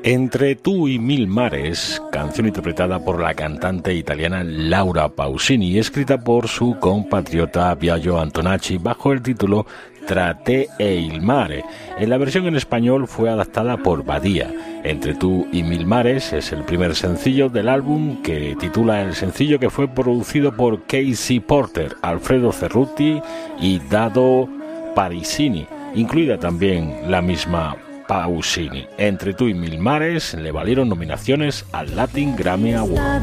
Entre tú y mil mares, canción interpretada por la cantante italiana Laura Pausini, escrita por su compatriota Biagio Antonacci bajo el título Tra te e il mare. En la versión en español fue adaptada por Badía. Entre tú y mil mares es el primer sencillo del álbum que titula el sencillo, que fue producido por Casey Porter, Alfredo Cerruti y Dado Parisini, incluida también la misma Pausini. Entre tú y mil mares le valieron nominaciones al Latin Grammy Award.